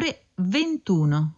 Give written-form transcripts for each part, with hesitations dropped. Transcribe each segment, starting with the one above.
ore 21.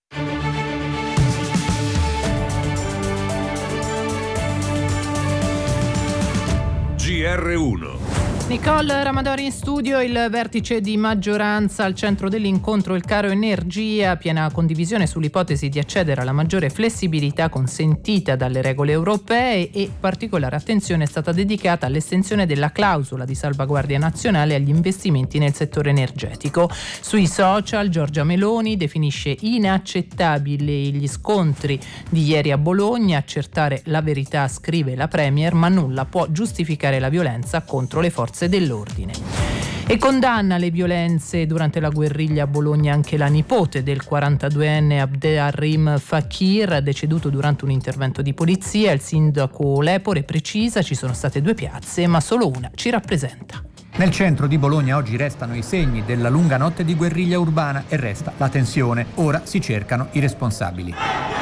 GR1. Nicole Ramadori in studio. Il vertice di maggioranza al centro dell'incontro il caro energia, piena condivisione sull'ipotesi di accedere alla maggiore flessibilità consentita dalle regole europee e particolare attenzione è stata dedicata all'estensione della clausola di salvaguardia nazionale agli investimenti nel settore energetico. Sui social Giorgia Meloni definisce inaccettabili gli scontri di ieri a Bologna, accertare la verità, scrive la Premier, ma nulla può giustificare la violenza contro le forze dell'ordine. E condanna le violenze durante la guerriglia a Bologna anche la nipote del 42enne Abderrahim Fakir, deceduto durante un intervento di polizia. Il sindaco Lepore precisa: ci sono state 2 piazze, ma solo una ci rappresenta. Nel centro di Bologna oggi restano i segni della lunga notte di guerriglia urbana e resta la tensione. Ora si cercano i responsabili.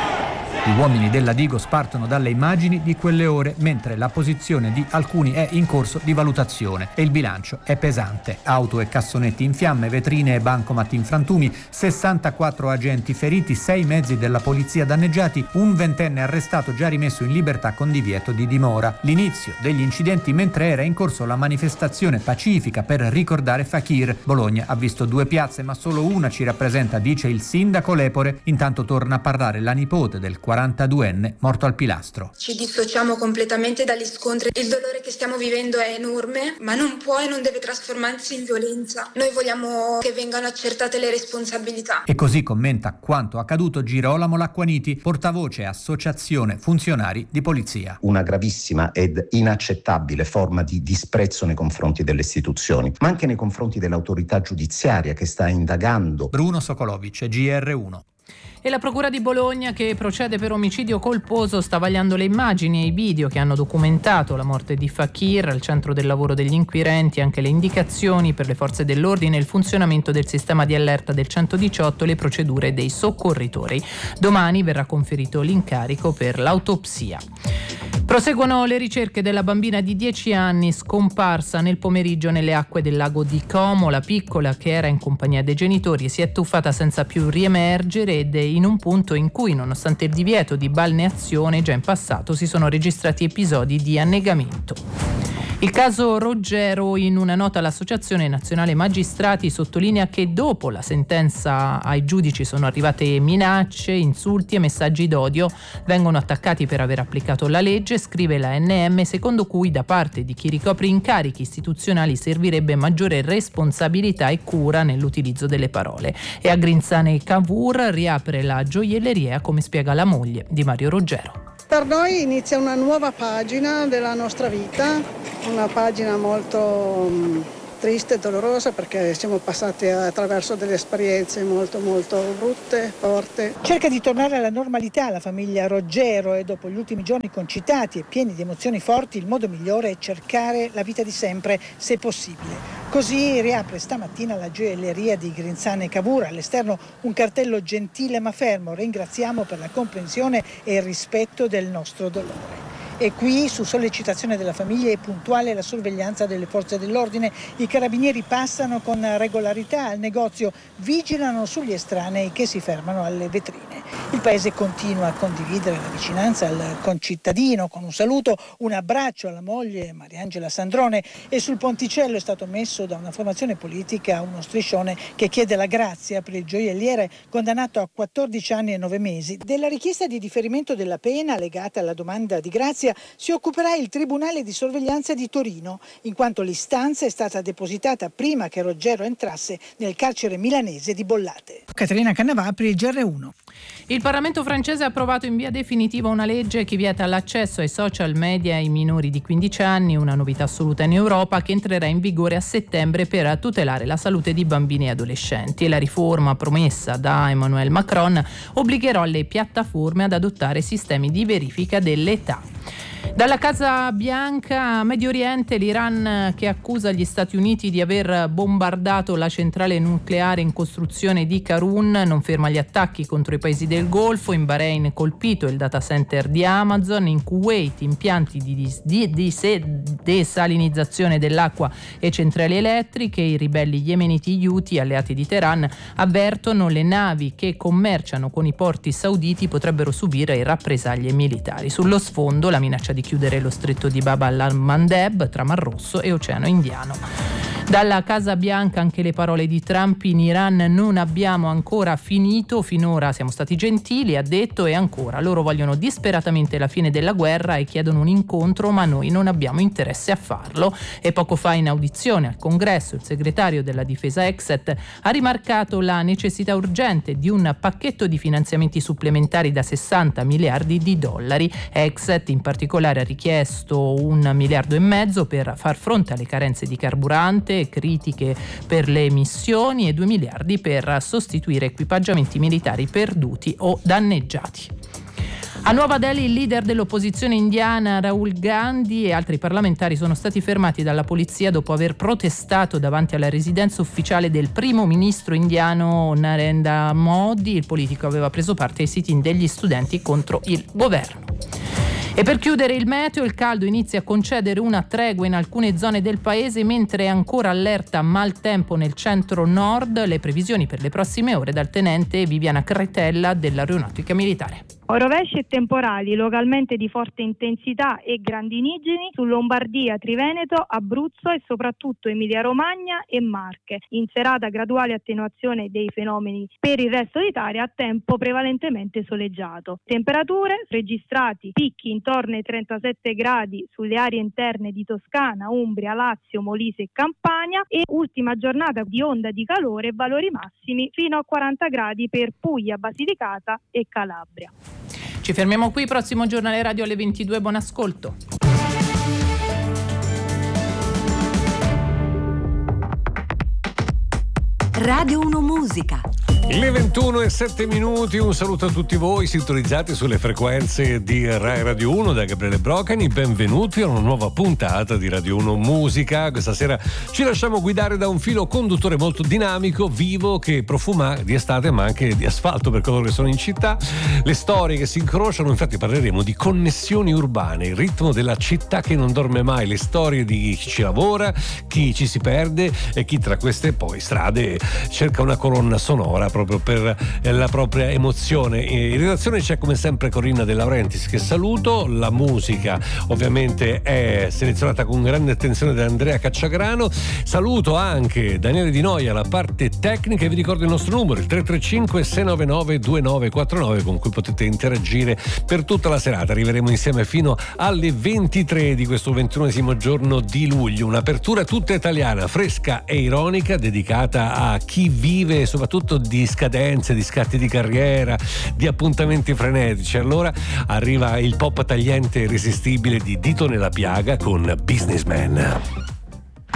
Gli uomini della Digos partono dalle immagini di quelle ore, mentre la posizione di alcuni è in corso di valutazione e il bilancio è pesante. Auto e cassonetti in fiamme, vetrine e bancomat in frantumi, 64 agenti feriti, 6 mezzi della polizia danneggiati, un ventenne arrestato già rimesso in libertà con divieto di dimora. L'inizio degli incidenti mentre era in corso la manifestazione pacifica per ricordare Fakir. Bologna ha visto 2 piazze, ma solo una ci rappresenta, dice il sindaco Lepore. Intanto torna a parlare la nipote del 42enne morto al pilastro. Ci dissociamo completamente dagli scontri. Il dolore che stiamo vivendo è enorme, ma non può e non deve trasformarsi in violenza. Noi vogliamo che vengano accertate le responsabilità. E così commenta quanto accaduto Girolamo Lacquaniti, portavoce Associazione Funzionari di Polizia. Una gravissima ed inaccettabile forma di disprezzo nei confronti delle istituzioni, ma anche nei confronti dell'autorità giudiziaria che sta indagando. Bruno Sokolovic, GR1. E la Procura di Bologna, che procede per omicidio colposo, sta vagliando le immagini e i video che hanno documentato la morte di Fakir. Al centro del lavoro degli inquirenti anche le indicazioni per le forze dell'ordine e il funzionamento del sistema di allerta del 118 e le procedure dei soccorritori. Domani verrà conferito l'incarico per l'autopsia. Proseguono le ricerche della bambina di 10 anni scomparsa nel pomeriggio nelle acque del lago di Como. La piccola, che era in compagnia dei genitori, si è tuffata senza più riemergere ed è in un punto in cui, nonostante il divieto di balneazione già in passato, si sono registrati episodi di annegamento. Il caso Roggero, in una nota l'Associazione Nazionale Magistrati sottolinea che dopo la sentenza ai giudici sono arrivate minacce, insulti e messaggi d'odio. Vengono attaccati per aver applicato la legge, scrive la ANM, secondo cui da parte di chi ricopre incarichi istituzionali servirebbe maggiore responsabilità e cura nell'utilizzo delle parole. E a Grinzane Cavour riapre la gioielleria, come spiega la moglie di Mario Roggero. Per noi inizia una nuova pagina della nostra vita, una pagina molto triste e dolorosa, perché siamo passati attraverso delle esperienze molto brutte, forti. Cerca di tornare alla normalità la famiglia Roggero e dopo gli ultimi giorni concitati e pieni di emozioni forti il modo migliore è cercare la vita di sempre, se possibile. Così riapre stamattina la gioielleria di Grinzane Cavour, all'esterno un cartello gentile ma fermo: ringraziamo per la comprensione e il rispetto del nostro dolore. E qui, su sollecitazione della famiglia e puntuale la sorveglianza delle forze dell'ordine, i carabinieri passano con regolarità al negozio, vigilano sugli estranei che si fermano alle vetrine. Il paese continua a condividere la vicinanza al concittadino con un saluto, un abbraccio alla moglie Mariangela Sandrone, e sul ponticello è stato messo da una formazione politica uno striscione che chiede la grazia per il gioielliere condannato a 14 anni e 9 mesi. Della richiesta di differimento della pena legata alla domanda di grazia si occuperà il Tribunale di Sorveglianza di Torino, in quanto l'istanza è stata depositata prima che Roggero entrasse nel carcere milanese di Bollate. Caterina Cannavà per il GR1. Il Parlamento francese ha approvato in via definitiva una legge che vieta l'accesso ai social media ai minori di 15 anni, una novità assoluta in Europa che entrerà in vigore a settembre per tutelare la salute di bambini e adolescenti. E la riforma promessa da Emmanuel Macron obbligherà le piattaforme ad adottare sistemi di verifica dell'età. Dalla Casa Bianca, Medio Oriente, l'Iran che accusa gli Stati Uniti di aver bombardato la centrale nucleare in costruzione di Karun, non ferma gli attacchi contro i paesi del Golfo. In Bahrain colpito il data center di Amazon, in Kuwait impianti di desalinizzazione dell'acqua e centrali elettriche. I ribelli yemeniti Houthi, alleati di Teheran, avvertono le navi che commerciano con i porti sauditi potrebbero subire rappresaglie militari. Sullo sfondo la minaccia di chiudere lo stretto di Bab al-Mandeb tra Mar Rosso e Oceano Indiano. Dalla Casa Bianca anche le parole di Trump: in Iran non abbiamo ancora finito, finora siamo stati gentili, ha detto, e ancora loro vogliono disperatamente la fine della guerra e chiedono un incontro, ma noi non abbiamo interesse a farlo. E poco fa in audizione al Congresso il segretario della difesa Exet ha rimarcato la necessità urgente di un pacchetto di finanziamenti supplementari da 60 miliardi di dollari. Exet in particolare ha richiesto 1,5 miliardi per far fronte alle carenze di carburante, critiche per le emissioni, e 2 miliardi per sostituire equipaggiamenti militari perduti o danneggiati. A Nuova Delhi il leader dell'opposizione indiana Rahul Gandhi e altri parlamentari sono stati fermati dalla polizia dopo aver protestato davanti alla residenza ufficiale del primo ministro indiano Narendra Modi. Il politico aveva preso parte ai sit-in degli studenti contro il governo. E per chiudere il meteo, il caldo inizia a concedere una tregua in alcune zone del paese, mentre è ancora allerta maltempo nel centro-nord. Le previsioni per le prossime ore dal tenente Viviana Cretella dell'Aeronautica Militare. Rovesci e temporali localmente di forte intensità e grandinigini su Lombardia, Triveneto, Abruzzo e soprattutto Emilia-Romagna e Marche. In serata graduale attenuazione dei fenomeni per il resto d'Italia, a tempo prevalentemente soleggiato. Temperature registrati picchi intorno ai 37 gradi sulle aree interne di Toscana, Umbria, Lazio, Molise e Campania, e ultima giornata di onda di calore e valori massimi fino a 40 gradi per Puglia, Basilicata e Calabria. Ci fermiamo qui, prossimo giornale radio alle 22, buon ascolto. Radio 1 Musica. Le 21:07, un saluto a tutti voi sintonizzati sulle frequenze di Rai Radio 1 da Gabriele Brocani. Benvenuti a una nuova puntata di Radio 1 Musica. Questa sera ci lasciamo guidare da un filo conduttore molto dinamico, vivo, che profuma di estate ma anche di asfalto per coloro che sono in città. Le storie che si incrociano, infatti parleremo di connessioni urbane, il ritmo della città che non dorme mai, le storie di chi ci lavora, chi ci si perde e chi tra queste poi strade cerca una colonna sonora proprio per la propria emozione. In redazione c'è come sempre Corinna De Laurentiis, che saluto. La musica ovviamente è selezionata con grande attenzione da Andrea Cacciagrano. Saluto anche Daniele Di Noia, la parte tecnica, e vi ricordo il nostro numero, il 335 699 2949, con cui potete interagire per tutta la serata. Arriveremo insieme fino alle 23 di questo 21esimo giorno di luglio, un'apertura tutta italiana, fresca e ironica, dedicata a chi vive soprattutto di scadenze, di scatti di carriera, di appuntamenti frenetici. Allora arriva il pop tagliente e irresistibile di Dito nella piaga con Businessman.